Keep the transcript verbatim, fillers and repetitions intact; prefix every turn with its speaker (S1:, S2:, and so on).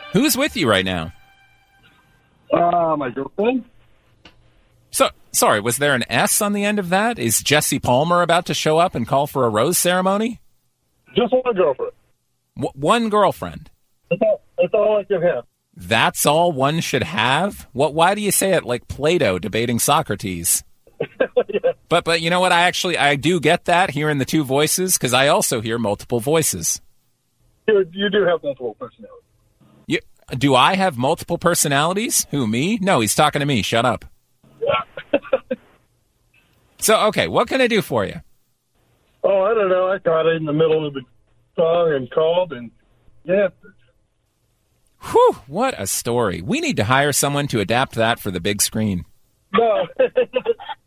S1: Who's with you right now?
S2: Uh, my girlfriend.
S1: So, sorry, was there an S on the end of that? Is Jesse Palmer about to show up and call for a rose ceremony?
S2: Just one girlfriend.
S1: W- one girlfriend.
S2: That's all, that's all I can have.
S1: That's all one should have? What? Why do you say it like Plato debating Socrates?
S2: Yeah.
S1: But, but you know what? I actually, I do get that hearing the two voices, because I also hear multiple voices.
S2: You, you do have multiple personalities.
S1: You, do I have multiple personalities? Who, me? No, he's talking to me. Shut up.
S2: Yeah.
S1: So, okay, what can I do for you?
S2: Oh, I don't know. I got it in the middle of the song and called, and yeah.
S1: Whew, what a story. We need to hire someone to adapt that for the big screen.
S2: No.